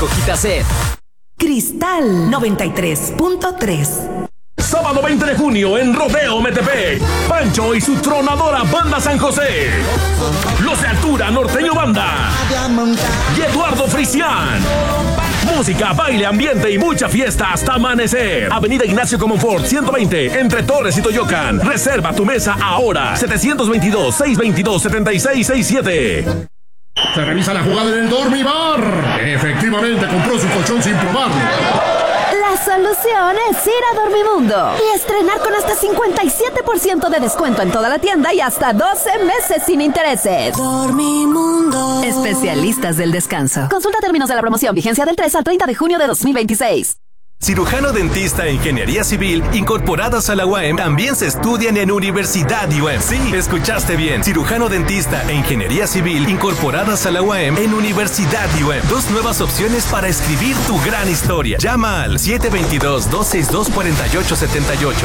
Coquita Set. Cristal 93.3. Sábado 20 de junio en Rodeo Metepec, Pancho y su tronadora Banda San José, Los de Altura Norteño Banda y Eduardo Frisian. Música, baile, ambiente y mucha fiesta hasta amanecer. Avenida Ignacio Comonfort 120, entre Torres y Toyocan. Reserva tu mesa ahora. 722-622-7667. Se revisa la jugada en el Dormibar. Efectivamente compró su colchón sin probarlo. La solución es ir a Dormimundo y estrenar con hasta 57% de descuento en toda la tienda y hasta 12 meses sin intereses. Dormimundo. Especialistas del descanso. Consulta términos de la promoción. Vigencia del 3 al 30 de junio de 2026. Cirujano dentista e ingeniería civil incorporadas a la UAM también se estudian en Universidad UAM. Sí, escuchaste bien. Cirujano dentista e ingeniería civil incorporadas a la UAM en Universidad UAM. 2 nuevas opciones para escribir tu gran historia. Llama al 722-262-4878.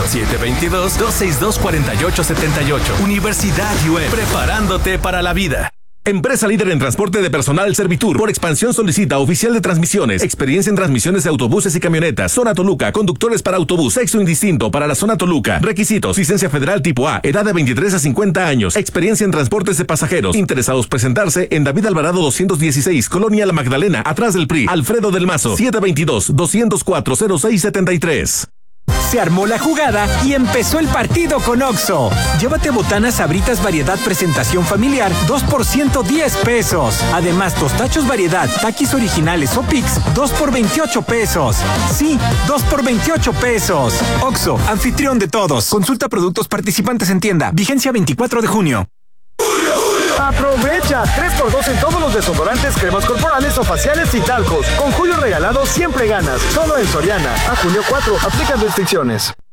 722-262-4878. Universidad UAM. Preparándote para la vida. Empresa líder en transporte de personal Servitur. Por expansión solicita oficial de transmisiones. Experiencia en transmisiones de autobuses y camionetas. Zona Toluca. Conductores para autobús. Sexo indistinto para la zona Toluca. Requisitos. Licencia federal tipo A. Edad de 23 a 50 años. Experiencia en transportes de pasajeros. Interesados presentarse en David Alvarado 216. Colonia La Magdalena. Atrás del PRI. Alfredo del Mazo. 722-204-0673. Se armó la jugada y empezó el partido con Oxxo. Llévate botanas Sabritas variedad presentación familiar, 2 por 110 pesos. Además, tostachos variedad, taquis originales o Pix, 2 por 28 pesos. Sí, 2 por 28 pesos. Oxxo, anfitrión de todos. Consulta productos participantes en tienda. Vigencia 24 de junio. Aprovecha 3x2 en todos los desodorantes, cremas corporales o faciales y talcos. Con julio regalado siempre ganas. Solo en Soriana. A junio 4. Aplican restricciones.